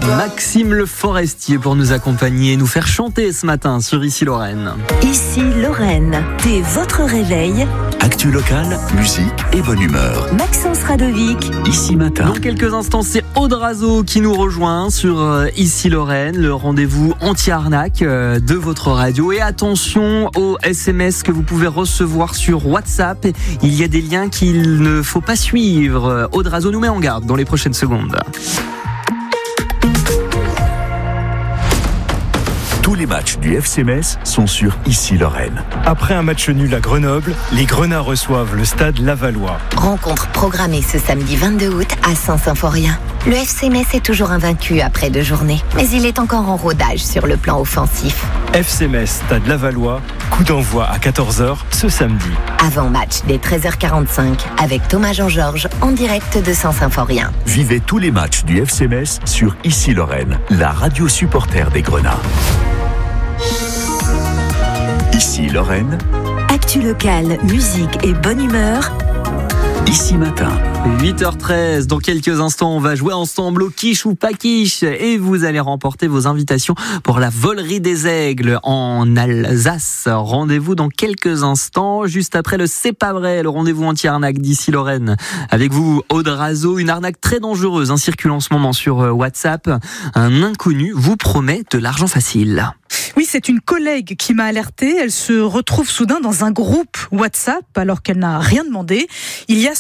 Maxime Le Forestier pour nous accompagner et nous faire chanter ce matin sur Ici Lorraine. Ici Lorraine, dès votre réveil. Actu locale, musique et bonne humeur. Maxence Radovic. Ici matin. Dans quelques instants, c'est Aude Razo qui nous rejoint sur Ici Lorraine, le rendez-vous anti-arnaque de votre radio. Et attention aux SMS que vous pouvez recevoir sur WhatsApp. Il y a des liens qu'il ne faut pas suivre. Aude Razo nous met en garde dans les prochaines secondes. Tous les matchs du FC Metz sont sur Ici Lorraine. Après un match nul à Grenoble, les Grenats reçoivent le stade Lavallois. Rencontre programmée ce samedi 22 août à Saint-Symphorien. Le FC Metz est toujours invaincu après 2 journées, mais il est encore en rodage sur le plan offensif. FC Metz, stade Lavallois, coup d'envoi à 14h ce samedi. Avant-match dès 13h45 avec Thomas Jean-Georges en direct de Saint-Symphorien. Vivez tous les matchs du FC Metz sur Ici Lorraine, la radio supporter des Grenats. Ici Lorraine. Actu locale, musique et bonne humeur. Ici matin. 8h13, dans quelques instants, on va jouer ensemble au quiche ou pas quiche et vous allez remporter vos invitations pour la volerie des aigles en Alsace. Rendez-vous dans quelques instants, juste après le C'est pas vrai, le rendez-vous anti-arnaque d'Ici Lorraine. Avec vous, Aude Razo, une arnaque très dangereuse circule en ce moment sur WhatsApp. Un inconnu vous promet de l'argent facile. Oui, c'est une collègue qui m'a alertée. Elle se retrouve soudain dans un groupe WhatsApp alors qu'elle n'a rien demandé. Il y a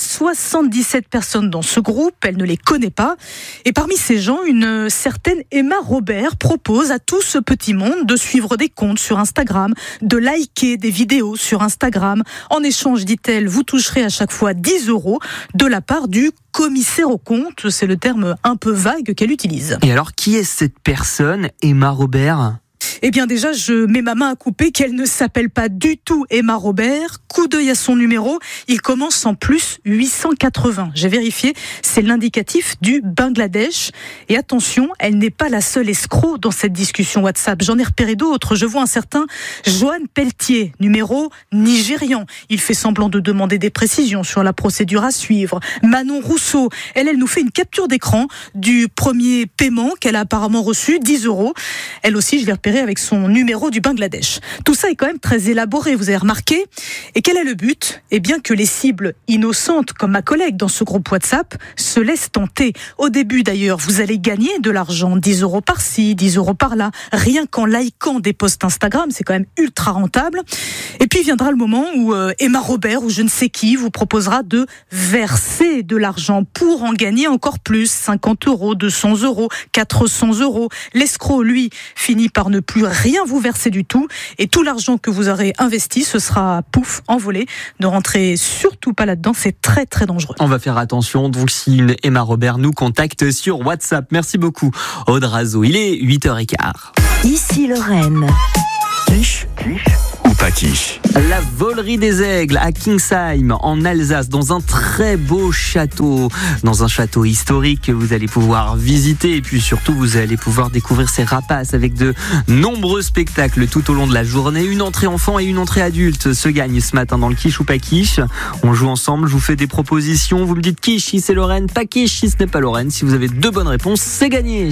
77 personnes dans ce groupe, elle ne les connaît pas. Et parmi ces gens, une certaine Emma Robert propose à tout ce petit monde de suivre des comptes sur Instagram, de liker des vidéos sur Instagram. En échange, dit-elle, vous toucherez à chaque fois 10 € de la part du commissaire aux comptes. C'est le terme un peu vague qu'elle utilise. Et alors, qui est cette personne, Emma Robert ? Eh bien déjà, je mets ma main à couper qu'elle ne s'appelle pas du tout Emma Robert. Coup d'œil à son numéro, il commence en plus 880. J'ai vérifié, c'est l'indicatif du Bangladesh. Et attention, elle n'est pas la seule escroc dans cette discussion WhatsApp. J'en ai repéré d'autres. Je vois un certain Joanne Pelletier, numéro nigérian. Il fait semblant de demander des précisions sur la procédure à suivre. Manon Rousseau, elle nous fait une capture d'écran du premier paiement qu'elle a apparemment reçu, 10 €. Elle aussi, je l'ai repéré avec son numéro du Bangladesh. Tout ça est quand même très élaboré, vous avez remarqué. Et quel est le but ? Eh bien que les cibles innocentes, comme ma collègue dans ce groupe WhatsApp, se laissent tenter. Au début d'ailleurs, vous allez gagner de l'argent, 10 € par-ci, 10 € par-là, rien qu'en likant des posts Instagram, c'est quand même ultra rentable. Et puis viendra le moment où Emma Robert ou je ne sais qui vous proposera de verser de l'argent pour en gagner encore plus, 50 €, 200 €, 400 €. L'escroc, lui, finit par ne plus rien vous verser du tout et tout l'argent que vous aurez investi, ce sera pouf, envolé. Ne rentrez surtout pas là-dedans, c'est très très dangereux. On va faire attention, donc si une Emma Robert nous contacte sur WhatsApp. Merci beaucoup Aude Razo, il est 8h15. Ici Lorraine. Quiche ou pas quiche. La volerie des aigles à Kingsheim en Alsace, dans un très beau château, dans un château historique que vous allez pouvoir visiter et puis surtout vous allez pouvoir découvrir ces rapaces avec de nombreux spectacles tout au long de la journée. Une entrée enfant et une entrée adulte se gagnent ce matin dans le quiche ou pas quiche. On joue ensemble, je vous fais des propositions, vous me dites quiche si c'est Lorraine, pas quiche si ce n'est pas Lorraine. Si vous avez 2 bonnes réponses, c'est gagné.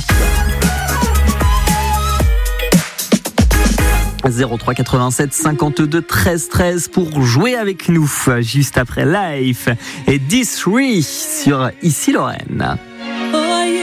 03 87 52 13 13 pour jouer avec nous juste après Life et 10-3 sur Ici Lorraine.